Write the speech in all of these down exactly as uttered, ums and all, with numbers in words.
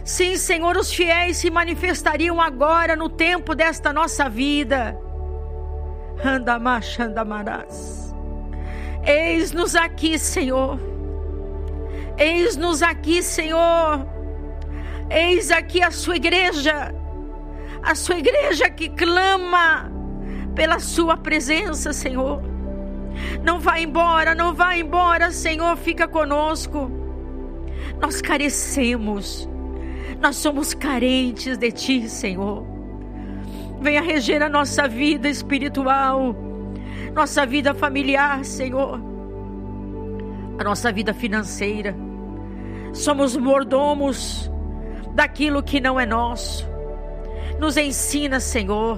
Sim, Senhor, os fiéis se manifestariam agora no tempo desta nossa vida. Andamachandamarás. Eis-nos aqui, Senhor. Eis-nos aqui, Senhor. Eis aqui a sua igreja. A sua igreja que clama pela sua presença, Senhor. Não vá embora, não vá embora, Senhor, fica conosco. Nós carecemos, nós somos carentes de Ti, Senhor. Venha reger a nossa vida espiritual, nossa vida familiar, Senhor, a nossa vida financeira. Somos mordomos daquilo que não é nosso. Nos ensina, Senhor,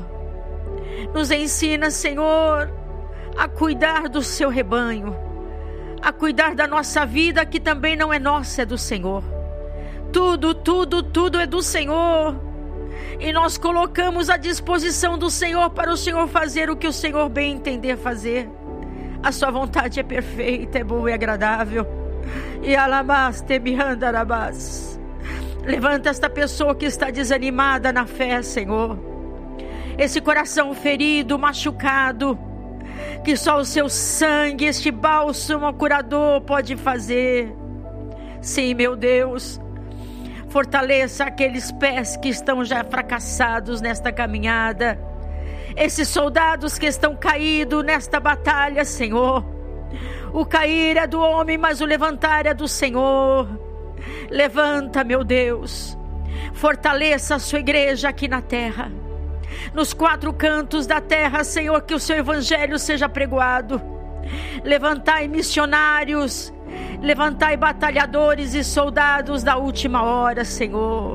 nos ensina, Senhor, a cuidar do seu rebanho, a cuidar da nossa vida que também não é nossa, é do Senhor. Tudo, tudo, tudo é do Senhor. E nós colocamos à disposição do Senhor para o Senhor fazer o que o Senhor bem entender fazer. A sua vontade é perfeita, é boa e agradável. E alabaste me andarabás. Levanta esta pessoa que está desanimada na fé, Senhor. Esse coração ferido, machucado, que só o seu sangue, este bálsamo curador pode fazer. Sim, meu Deus, fortaleça aqueles pés que estão já fracassados nesta caminhada. Esses soldados que estão caídos nesta batalha, Senhor. O cair é do homem, mas o levantar é do Senhor. Levanta, meu Deus, fortaleça a sua igreja aqui na terra, nos quatro cantos da terra, Senhor, que o seu evangelho seja pregoado. Levantai missionários, levantai batalhadores e soldados da última hora, Senhor.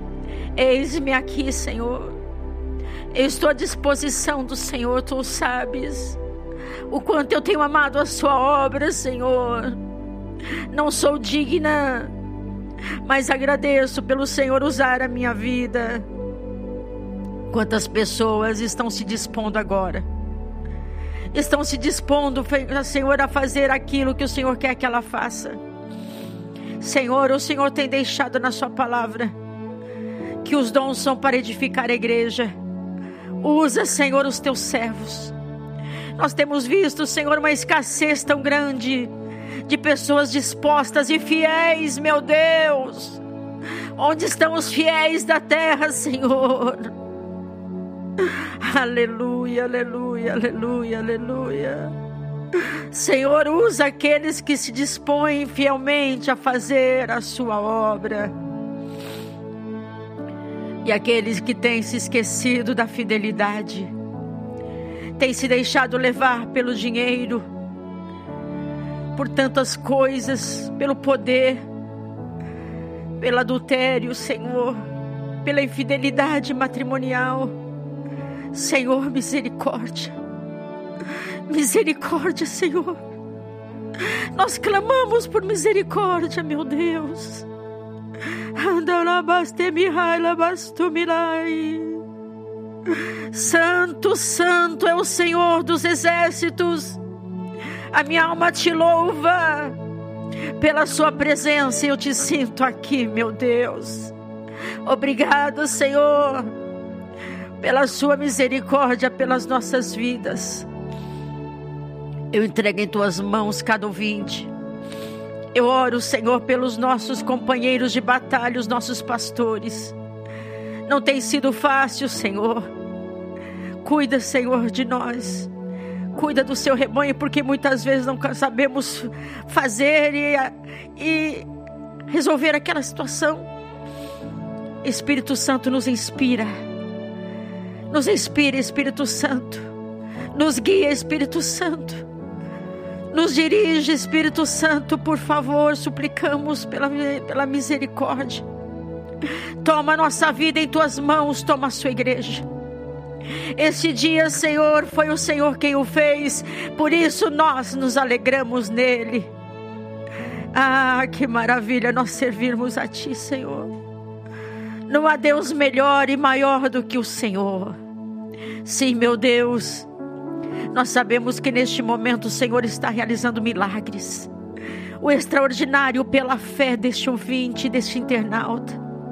Eis-me aqui, Senhor. Eu estou à disposição do Senhor, Tu sabes o quanto eu tenho amado a sua obra, Senhor. Não sou digna, mas agradeço pelo Senhor usar a minha vida. Quantas pessoas estão se dispondo agora? Estão se dispondo, Senhor, a fazer aquilo que o Senhor quer que ela faça. Senhor, o Senhor tem deixado na sua palavra que os dons são para edificar a igreja. Usa, Senhor, os teus servos. Nós temos visto, Senhor, uma escassez tão grande de pessoas dispostas e fiéis, meu Deus. Onde estão os fiéis da terra, Senhor? Aleluia, aleluia, aleluia, aleluia. Senhor, usa aqueles que se dispõem fielmente a fazer a sua obra. E aqueles que têm se esquecido da fidelidade, têm se deixado levar pelo dinheiro, por tantas coisas, pelo poder, pelo adultério, Senhor, pela infidelidade matrimonial. Senhor, misericórdia, misericórdia, Senhor. Nós clamamos por misericórdia, meu Deus. Santo, santo é o Senhor dos exércitos. A minha alma te louva pela sua presença. Eu te sinto aqui, meu Deus. Obrigado, Senhor, pela sua misericórdia pelas nossas vidas. Eu entrego em tuas mãos cada ouvinte. Eu oro, Senhor, pelos nossos companheiros de batalha, os nossos pastores. Não tem sido fácil, Senhor. Cuida, Senhor, de nós. Cuida do seu rebanho, porque muitas vezes não sabemos fazer e, e resolver aquela situação. Espírito Santo, nos inspira. Nos inspira, Espírito Santo. Nos guia, Espírito Santo. Nos dirige, Espírito Santo, por favor, suplicamos pela, pela misericórdia. Toma a nossa vida em tuas mãos, toma a sua igreja. Este dia, Senhor, foi o Senhor quem o fez, por isso nós nos alegramos nele. Ah, que maravilha nós servirmos a Ti, Senhor. Não há Deus melhor e maior do que o Senhor. Sim, meu Deus, nós sabemos que neste momento o Senhor está realizando milagres. O extraordinário pela fé deste ouvinte, deste internauta.